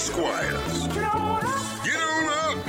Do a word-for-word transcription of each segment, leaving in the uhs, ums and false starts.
Esquires. Get on up.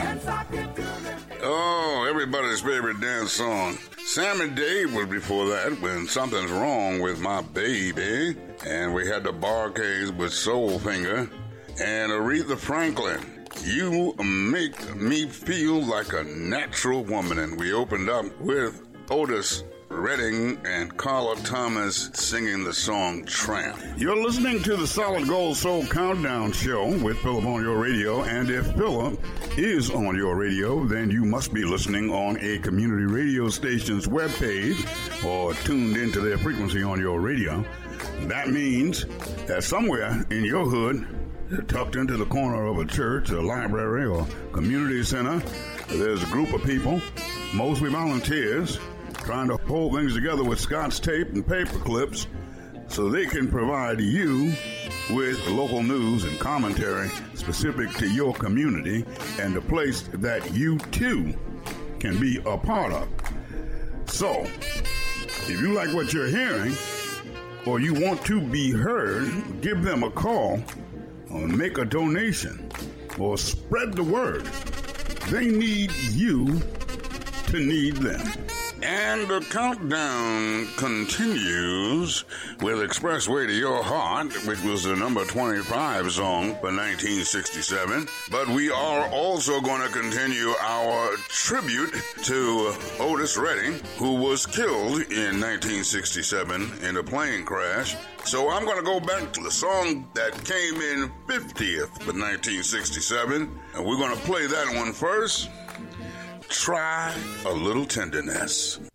Oh, everybody's favorite dance song. Sammy Dave was before that, When Something's Wrong with My Baby. And we had the Bar-Kays with Soul Finger. And Aretha Franklin, You Make Me Feel Like a Natural Woman. And we opened up with Otis Redding and Carla Thomas singing the song Tramp. You're listening to the Solid Gold Soul Countdown Show with Philip on your radio. And if Philip is on your radio, then you must be listening on a community radio station's webpage or tuned into their frequency on your radio. That means that somewhere in your hood, tucked into the corner of a church, a library, or community center, there's a group of people, mostly volunteers, trying to hold things together with Scotch tape and paper clips so they can provide you with local news and commentary specific to your community and the place that you too can be a part of. So, if you like what you're hearing or you want to be heard, give them a call or make a donation or spread the word. They need you to need them. And the countdown continues with Expressway to Your Heart, which was the number twenty-five song for nineteen sixty-seven. But we are also going to continue our tribute to Otis Redding, who was killed in nineteen sixty-seven in a plane crash. So I'm going to go back to the song that came in fiftieth for nineteen sixty-seven, and we're going to play that one first. Try a Little Tenderness.